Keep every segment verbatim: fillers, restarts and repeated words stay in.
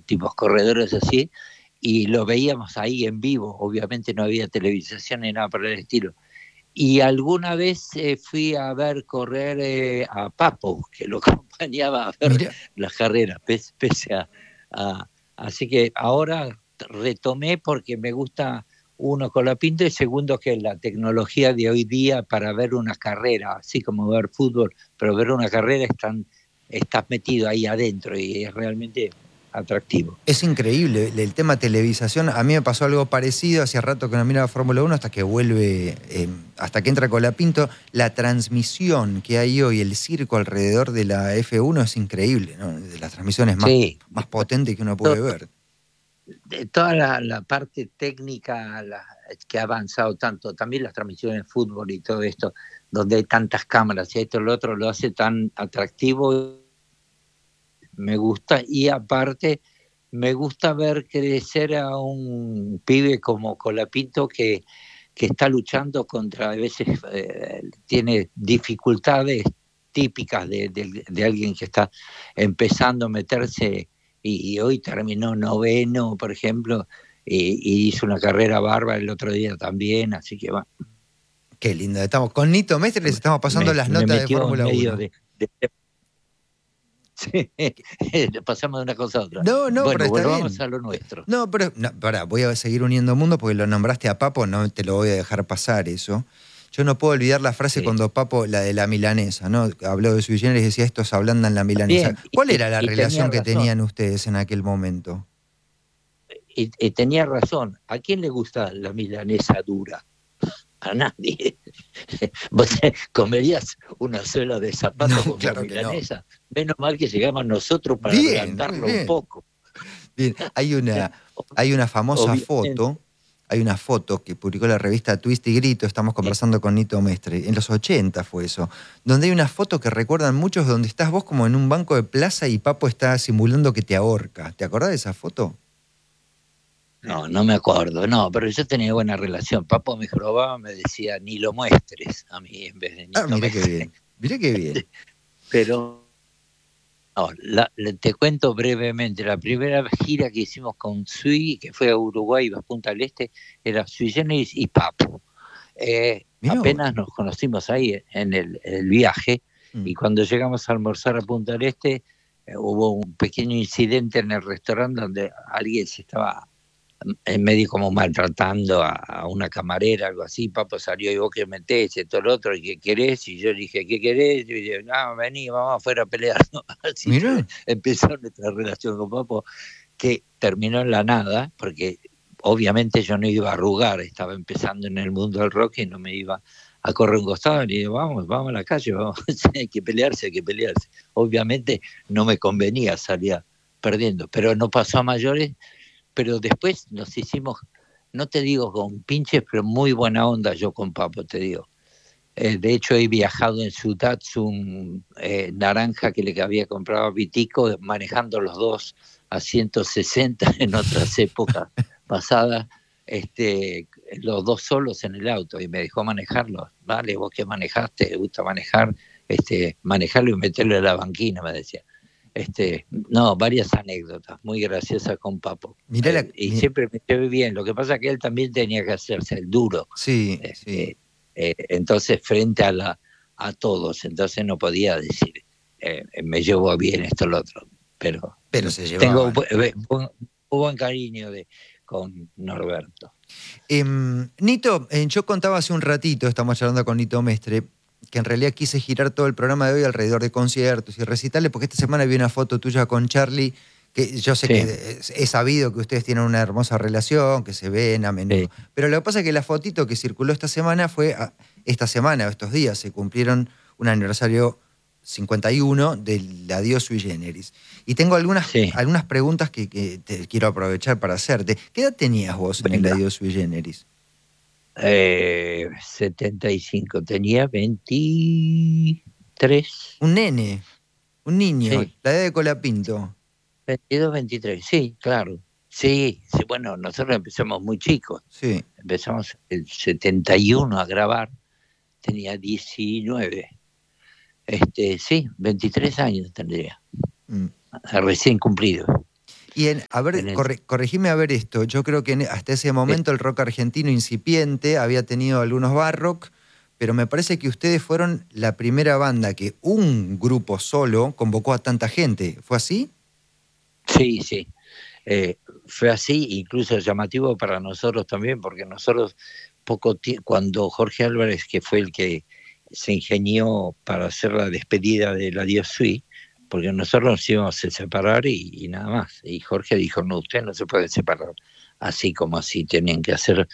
tipos corredores así, y lo veíamos ahí en vivo, obviamente no había televisación ni nada por el estilo. Y alguna vez eh, fui a ver correr eh, a Papo, que lo acompañaba a ver Mira. las carreras, pese, pese a, a... Así que ahora retomé porque me gusta, uno, Colapinto, y segundo, que la tecnología de hoy día para ver una carrera, así como ver fútbol, pero ver una carrera están, estás metido ahí adentro y es realmente atractivo. Es increíble el tema televisación. A mí me pasó algo parecido, hacía rato que no miraba Fórmula uno hasta que vuelve, eh, hasta que entra Colapinto. La transmisión que hay hoy, el circo alrededor de la F uno es increíble, ¿no? De las transmisiones más, Sí, más potentes que uno puede ver. de toda la, la parte técnica la, que ha avanzado tanto, también las transmisiones de fútbol y todo esto, donde hay tantas cámaras y esto y lo otro, lo hace tan atractivo, me gusta, y aparte me gusta ver crecer a un pibe como Colapinto que, que está luchando contra, a veces eh, tiene dificultades típicas de, de, de alguien que está empezando a meterse, y, y hoy terminó noveno, por ejemplo, y, y hizo una carrera bárbara el otro día también, así que bueno. Qué lindo. Estamos con Nito Mestre, les estamos pasando Me, las me notas de metió en Fórmula medio uno. de, de sí, pasamos de una cosa a otra. No, no, pero Bueno, está volvamos bien. a lo nuestro. No, pero no, pará, voy a seguir uniendo mundos porque lo nombraste a Papo, no te lo voy a dejar pasar eso. Yo no puedo olvidar la frase Sí. cuando Papo, la de la milanesa, ¿no? Habló de Sui Generis y decía, estos ablandan la milanesa. Bien, ¿Cuál y, era la y tenía relación que razón, tenían ustedes en aquel momento? y, y tenía razón. ¿A quién le gusta la milanesa dura? A nadie. Vos comerías una suela de zapato No, como claro que no. milanesa. Menos mal que llegamos nosotros para Bien, muy ablandarlo un bien. poco. Bien, hay una, hay una famosa Obviamente. foto, hay una foto que publicó la revista Twist y Grito, estamos conversando con Nito Mestre, en los ochenta fue eso, donde hay una foto que recuerdan muchos donde estás vos como en un banco de plaza y Papo está simulando que te ahorca. ¿Te acordás de esa foto? No, no me acuerdo, no, pero yo tenía buena relación. Papo me jorobaba, me decía, ni lo muestres a mí en vez de ni Ah, lo mirá qué muestres. bien, mirá qué bien. Pero no, la, la, te cuento brevemente, la primera gira que hicimos con Sui, que fue a Uruguay, a Punta del Este, era Sui Generis y Papo. Eh, Mirá vos. apenas nos conocimos ahí en el, el viaje, Mm. y cuando llegamos a almorzar a Punta del Este, eh, hubo un pequeño incidente en el restaurante donde alguien se estaba en medio como maltratando a, a una camarera, algo así. Papo salió, y vos que metés, esto, lo otro, y qué querés, y yo le dije, ¿qué querés? Y yo dije, no, vení, vamos afuera a pelear. ¿No? Así Mirá. empezó nuestra relación con Papo, que terminó en la nada, porque obviamente yo no iba a arrugar, estaba empezando en el mundo del rock y no me iba a correr un costado. Y digo, vamos, vamos a la calle, vamos, hay que pelearse, hay que pelearse. Obviamente no me convenía, salía perdiendo, pero no pasó a mayores. Pero después nos hicimos, no te digo con pinches, pero muy buena onda yo con Papo, te digo. Eh, de hecho, he viajado en su Datsun eh, naranja que le había comprado a Vitico, manejando los dos a ciento sesenta en otras épocas pasadas, este, los dos solos en el auto, y me dejó manejarlo. Vale, vos que manejaste, te gusta manejar, este, manejarlo y meterlo en la banquina, me decía. Este, no, varias anécdotas muy graciosas con Papo. Mirá la... Eh, y mi- siempre me llevé bien. Lo que pasa es que él también tenía que hacerse el duro. Sí, Eh, sí. eh, eh, entonces, frente a, la, a todos, entonces no podía decir, eh, me llevo bien esto o lo otro. Pero Pero se tengo llevaban. bu- buen, buen cariño de, con Norberto. Eh, Nito, eh, yo contaba hace un ratito, estamos charlando con Nito Mestre, que en realidad quise girar todo el programa de hoy alrededor de conciertos y recitales, porque esta semana vi una foto tuya con Charlie, que yo sé Sí, que he sabido que ustedes tienen una hermosa relación, que se ven a menudo. sí. Pero lo que pasa es que la fotito que circuló esta semana fue, a, esta semana o estos días, se cumplieron un aniversario cincuenta y uno del Adiós Sui Generis. Y tengo algunas, Sí. algunas preguntas que, que te quiero aprovechar para hacerte. ¿Qué edad tenías vos en el Venga. Adiós Sui Generis? Eh, setenta y cinco, tenía veintitrés. Un nene, un niño, Sí, la edad de Colapinto. veintidós, veintitrés, sí, claro. Sí, sí, bueno, nosotros empezamos muy chicos. Sí. Empezamos el setenta y uno a grabar, tenía diecinueve. Este, sí, veintitrés años tendría, Mm. recién cumplido. Y en, a ver, En el, corre, corregime a ver esto. Yo creo que en, hasta ese momento el rock argentino incipiente había tenido algunos barrock, pero me parece que ustedes fueron la primera banda que un grupo solo convocó a tanta gente. ¿Fue así? sí, sí. Eh, fue así, incluso llamativo para nosotros también, porque nosotros poco tiempo, cuando Jorge Álvarez, que fue el que se ingenió para hacer la despedida de la Dios Sui, porque nosotros nos íbamos a separar y, y nada más. Y Jorge dijo, no, ustedes no se pueden separar así como así, tenían que hacer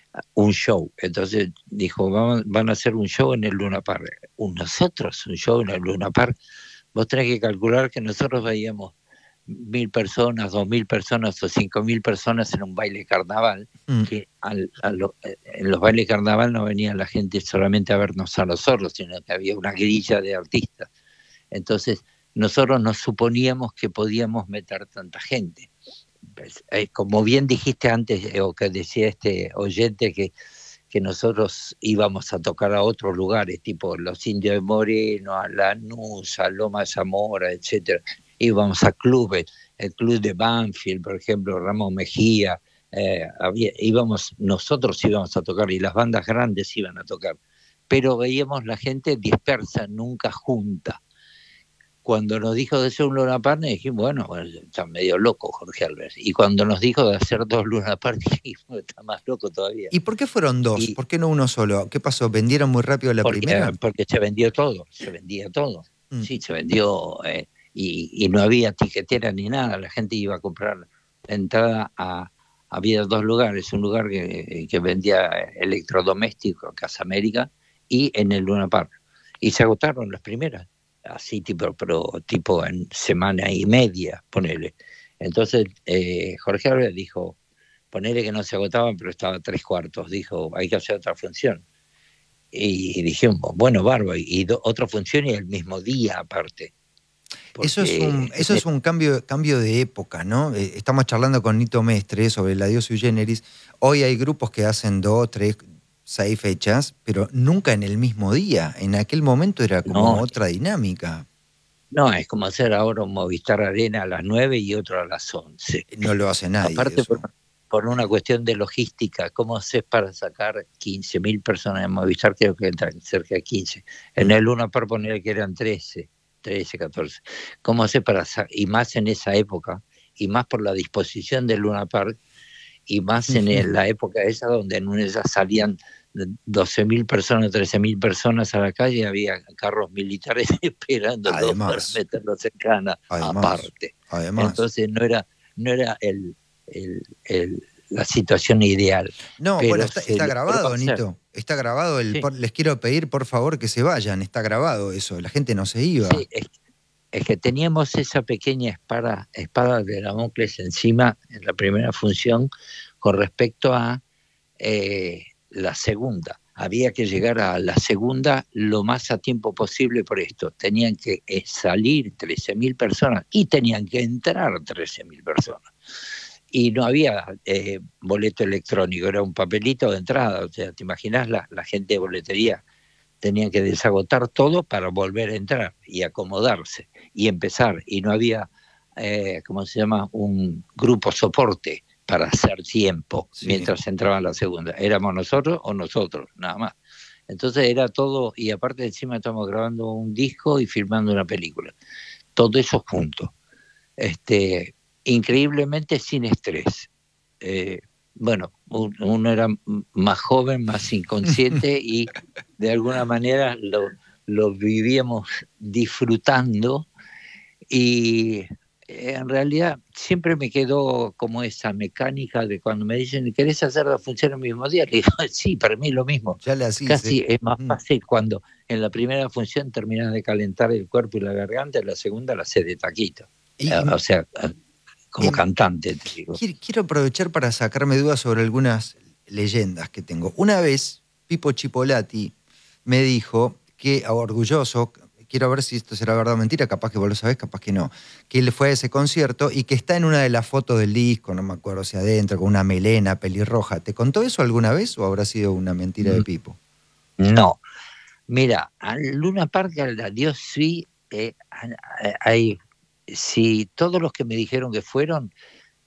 un show. Entonces dijo, van, van a hacer un show en el Luna Park. Nosotros, un show en el Luna Park. Vos tenés que calcular que nosotros veíamos mil personas, dos mil personas o cinco mil personas en un baile carnaval, Mm. que al, a lo, en los bailes carnaval no venía la gente solamente a vernos a nosotros, sino que había una grilla de artistas. Entonces nosotros nos suponíamos que podíamos meter tanta gente. Pues, eh, como bien dijiste antes, eh, o que decía este oyente, que, que nosotros íbamos a tocar a otros lugares, tipo los Indios de Moreno, a Lanús, a Loma de Zamora, etcétera. Íbamos a clubes, el club de Banfield, por ejemplo, Ramón Mejía, eh, había, íbamos, nosotros íbamos a tocar y las bandas grandes iban a tocar, pero veíamos la gente dispersa, nunca junta. Cuando nos dijo de hacer un Luna Park, dijimos, bueno, bueno, está medio loco Jorge Álvarez. Y cuando nos dijo de hacer dos Luna Park, dijimos, está más loco todavía. ¿Y por qué fueron dos? Y ¿Por qué no uno solo? ¿Qué pasó? ¿Vendieron muy rápido la porque, primera? porque se vendió todo, se vendía todo. Mm. Sí, se vendió eh, y, y no había tiquetera ni nada. La gente iba a comprar entrada a... Había dos lugares, un lugar que, que vendía electrodomésticos, Casa América, y en el Luna Park. Y se agotaron las primeras. Así tipo, pero tipo en semana y media, ponele. Entonces eh, Jorge Álvarez dijo, ponele que no se agotaban, pero estaba a tres cuartos, dijo, hay que hacer otra función. Y, y dijimos, bueno, bárbaro, y do, otra función y el mismo día aparte. Eso es un, eso es un cambio, cambio de época, ¿no? Eh, estamos charlando con Nito Mestre sobre el Adiós Sui Generis. Hoy hay grupos que hacen dos, tres, seis fechas, pero nunca en el mismo día. En aquel momento era como no, otra dinámica. No, es como hacer ahora un Movistar Arena a las nueve y otro a las once. No lo hace nadie. Aparte, eso. Por, por una cuestión de logística, ¿cómo haces para sacar quince mil personas en Movistar? Creo que entran cerca de quince. En el Luna Park poner que eran trece, trece, catorce. ¿Cómo haces para sacar? Y más en esa época, y más por la disposición del Luna Park, y más en el, la época esa donde en una de esas salían doce mil personas, trece mil personas a la calle, había carros militares esperándolos para meterlos en cana, además, aparte. Además. Entonces no era, no era el, el, el, la situación ideal. No, pero bueno, está, está grabado, Nito. Está grabado. El, sí. por, les quiero pedir, por favor, que se vayan. Está grabado eso. La gente no se iba. Sí, es, es que teníamos esa pequeña espada, espada de Damocles encima en la primera función con respecto a eh, la segunda. Había que llegar a la segunda lo más a tiempo posible por esto. Tenían que eh, salir trece mil personas y tenían que entrar trece mil personas. Y no había eh, boleto electrónico, era un papelito de entrada. O sea, ¿te imaginas la, la gente de boletería? Tenían que desagotar todo para volver a entrar y acomodarse y empezar. Y no había, eh, ¿cómo se llama?, un grupo soporte para hacer tiempo sí. mientras entraba la segunda. Éramos nosotros o nosotros, nada más. Entonces era todo, y aparte encima estamos grabando un disco y filmando una película. Todo eso junto. Este, increíblemente sin estrés. Eh, bueno, uno era más joven, más inconsciente y de alguna manera lo, lo vivíamos disfrutando y en realidad siempre me quedó como esa mecánica de cuando me dicen, ¿querés hacer la función el mismo día? Le digo, sí, para mí es lo mismo. Ya le así, Casi sí. es más fácil cuando en la primera función terminas de calentar el cuerpo y la garganta, en la segunda la haces de taquito. Y, o sea, como eh, cantante, te digo. Quiero aprovechar para sacarme dudas sobre algunas leyendas que tengo. Una vez, Pipo Chipolati me dijo que, orgulloso, quiero ver si esto será verdad o mentira, capaz que vos lo sabés, capaz que no, que él fue a ese concierto y que está en una de las fotos del disco, no me acuerdo si adentro, con una melena pelirroja. ¿Te contó eso alguna vez o habrá sido una mentira de Pipo? No. Mira, al Luna Park, al Adiós Sui, eh, hay si todos los que me dijeron que fueron